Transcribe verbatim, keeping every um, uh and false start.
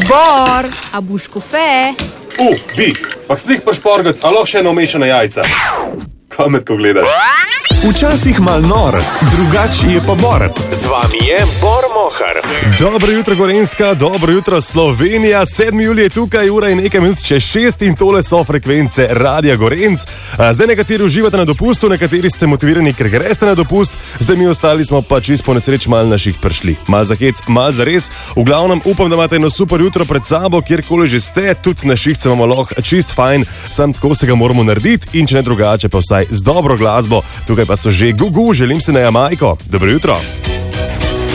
Bor, a buš kofe? U, bi, pa slih pa šporgat, a lahko še eno mešane jajca. Kamet, ko gledaš. Včasih mal nor, drugač je pa Bor. Z vami je Bor Mohar. Dobro jutro Gorenjska, dobro jutro Slovenija. sedmi julij je tukaj, ura je nekaj minut čez šest in tole so frekvence Radia Gorenc. Zdaj nekateri uživate na dopustu, nekateri ste motivirani, ker greste na dopust, zdaj mi ostali smo pa čisto po nesreč mal na šiht prišli. Mal za hec, mal za res. V glavnem upam, da imate eno super jutro pred sabo, kjerkoli že ste, tudi na šiht se imamo lahko čist fajn, sam tako se ga moramo narediti in če ne drugače pa vsaj z dobro glasbo. Tukaj pa so že Gugu, želim se na Jamajko. Dobro jutro.